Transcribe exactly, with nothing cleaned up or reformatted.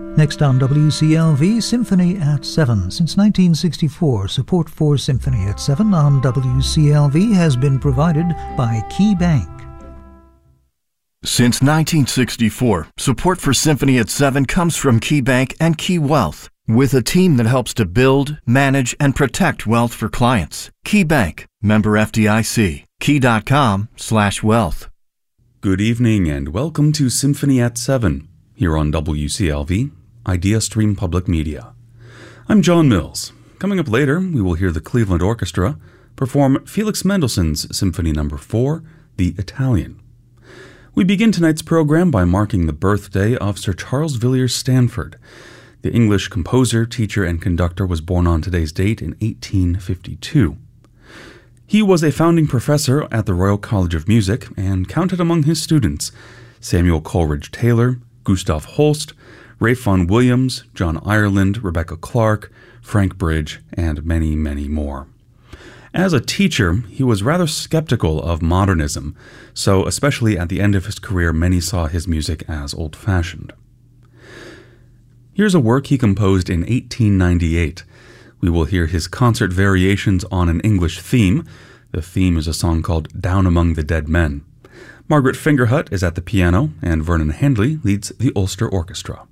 Next on W C L V, Symphony at seven. Since nineteen sixty-four, support for Symphony at seven on W C L V has been provided by Key Bank. Since nineteen sixty-four, support for Symphony at seven comes from Key Bank and Key Wealth, with a team that helps to build, manage, and protect wealth for clients. Key Bank, member F D I C, key.com slash wealth. Good evening and welcome to Symphony at seven, here on W C L V, IdeaStream Public Media. I'm John Mills. Coming up later, we will hear the Cleveland Orchestra perform Felix Mendelssohn's Symphony Number four, The Italian. We begin tonight's program by marking the birthday of Sir Charles Villiers Stanford. The English composer, teacher, and conductor was born on today's date in eighteen fifty-two. He was a founding professor at the Royal College of Music and counted among his students Samuel Coleridge Taylor, Gustav Holst, Ralph Vaughan Williams, John Ireland, Rebecca Clark, Frank Bridge, and many, many more. As a teacher, he was rather skeptical of modernism, so especially at the end of his career, many saw his music as old-fashioned. Here's a work he composed in eighteen ninety-eight. We will hear his concert variations on an English theme. The theme is a song called Down Among the Dead Men. Margaret Fingerhut is at the piano, and Vernon Handley leads the Ulster Orchestra.